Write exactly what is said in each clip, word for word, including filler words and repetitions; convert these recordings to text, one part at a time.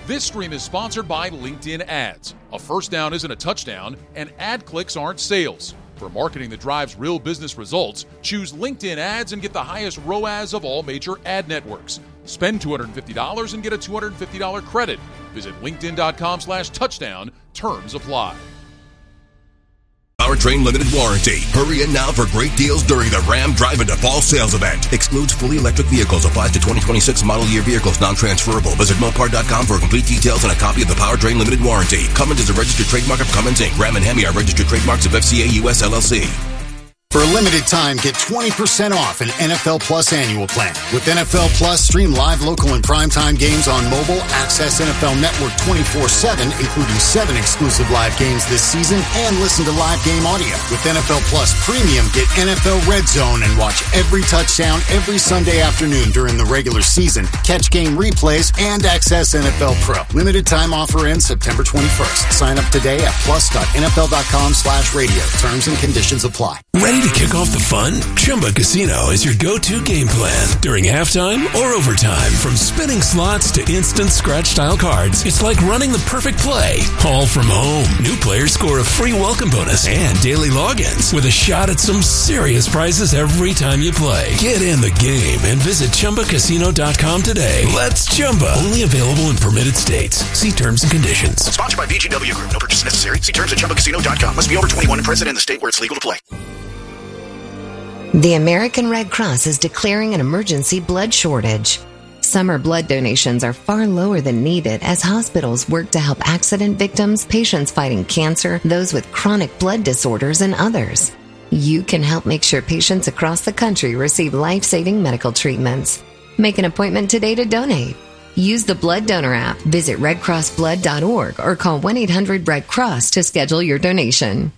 This stream is sponsored by LinkedIn Ads. A first down isn't a touchdown, and ad clicks aren't sales. For marketing that drives real business results, choose LinkedIn Ads and get the highest R O A S of all major ad networks. Spend two hundred fifty dollars and get a two hundred fifty dollars credit. Visit linkedin.com slash touchdown. Terms apply. Powertrain Limited Warranty. Hurry in now for great deals during the Ram Drive into Fall sales event. Excludes fully electric vehicles. Applies to twenty twenty-six model year vehicles. Non-transferable. Visit Mopar dot com for complete details and a copy of the Powertrain Limited Warranty. Cummins is a registered trademark of Cummins Incorporated. Ram and Hemi are registered trademarks of F C A U S L L C. For a limited time, get twenty percent off an N F L Plus annual plan. With N F L Plus, stream live, local, and primetime games on mobile, access N F L Network twenty-four seven, including seven exclusive live games this season, and listen to live game audio. With N F L Plus Premium, get N F L Red Zone and watch every touchdown every Sunday afternoon during the regular season, catch game replays, and access N F L Pro. Limited time offer ends September twenty-first. Sign up today at plus.nfl.com slash radio. Terms and conditions apply. Ready to kick off the fun? Chumba Casino is your go-to game plan during halftime or overtime. From spinning slots to instant scratch-style cards, it's like running the perfect play, all from home. New players score a free welcome bonus and daily logins with a shot at some serious prizes every time you play. Get in the game and visit Chumba Casino dot com today. Let's Chumba. Only available in permitted states. See terms and conditions. Sponsored by V G W Group. No purchase necessary. See terms at Chumba Casino dot com. Must be over twenty-one and present in the state where it's legal to play. The American Red Cross is declaring an emergency blood shortage. Summer blood donations are far lower than needed as hospitals work to help accident victims, patients fighting cancer, those with chronic blood disorders, and others. You can help make sure patients across the country receive life-saving medical treatments. Make an appointment today to donate. Use the Blood Donor app, visit red cross blood dot org, or call one eight hundred red cross to schedule your donation.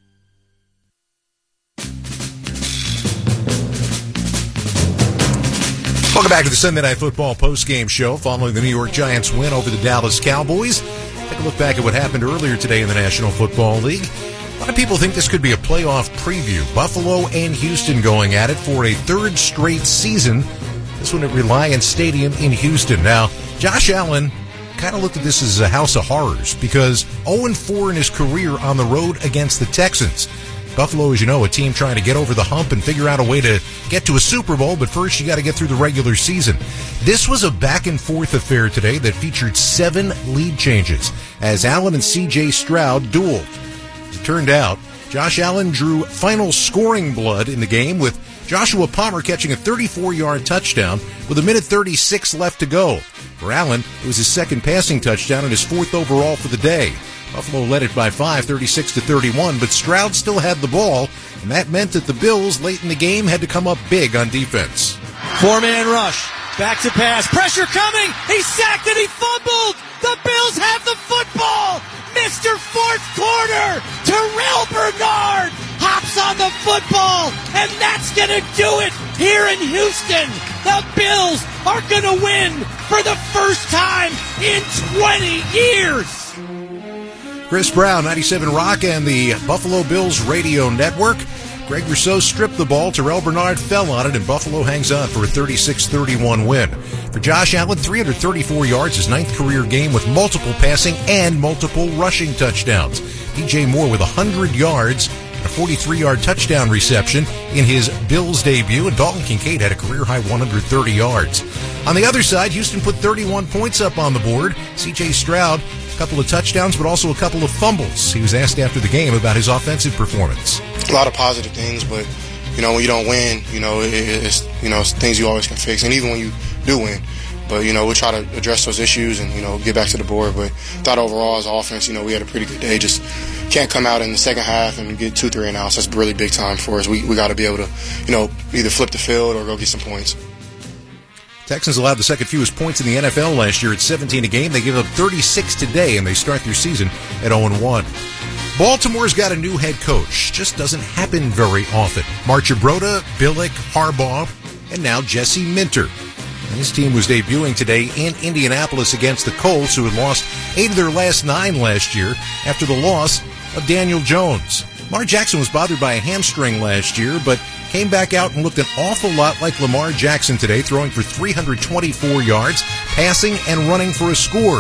Welcome back to the Sunday Night Football postgame show following the New York Giants win over the Dallas Cowboys. Take a look back at what happened earlier today in the National Football League. A lot of people think this could be a playoff preview. Buffalo and Houston going at it for a third straight season. This one at Reliant Stadium in Houston. Now, Josh Allen kind of looked at this as a house of horrors because oh and four in his career on the road against the Texans. Buffalo, as you know, a team trying to get over the hump and figure out a way to get to a Super Bowl, but first you got to get through the regular season. This was a back-and-forth affair today that featured seven lead changes as Allen and C J Stroud dueled. As it turned out, Josh Allen drew final scoring blood in the game with Joshua Palmer catching a thirty-four-yard touchdown with a minute thirty-six left to go. For Allen, it was his second passing touchdown and his fourth overall for the day. Buffalo led it by five, thirty-six to thirty-one, but Stroud still had the ball, and that meant that the Bills late in the game had to come up big on defense. Four-man rush, back to pass, pressure coming, he sacked and he fumbled! The Bills have the football! Mister Fourth Quarter, Terrell Bernard hops on the football, and that's gonna do it here in Houston. The Bills are gonna win for the first time in twenty years! Chris Brown, ninety-seven Rock, and the Buffalo Bills radio network. Greg Rousseau stripped the ball. Terrell Bernard fell on it, and Buffalo hangs on for a thirty-six thirty-one win. For Josh Allen, three hundred thirty-four yards, his ninth career game with multiple passing and multiple rushing touchdowns. D J Moore with one hundred yards and a forty-three-yard touchdown reception in his Bills debut, and Dalton Kincaid had a career-high one hundred thirty yards. On the other side, Houston put thirty-one points up on the board. C J Stroud, a couple of touchdowns, but also a couple of fumbles. He was asked after the game about his offensive performance. A lot of positive things, but, you know, when you don't win, you know, it, it's, you know, it's things you always can fix. And even when you do win, but, you know, we'll try to address those issues and, you know, get back to the board. But I thought overall as an offense, you know, we had a pretty good day. Just can't come out in the second half and get two, three and outs. That's really big time for us. We, we got to be able to, you know, either flip the field or go get some points. Texans allowed the second fewest points in the N F L last year at seventeen a game. They give up thirty-six today, and they start their season at oh and one. Baltimore's got a new head coach. Just doesn't happen very often. Marchibroda, Billick, Harbaugh, and now Jesse Minter. And his team was debuting today in Indianapolis against the Colts, who had lost eight of their last nine last year after the loss of Daniel Jones. Lamar Jackson was bothered by a hamstring last year, but came back out and looked an awful lot like Lamar Jackson today, throwing for three hundred twenty-four yards, passing and running for a score.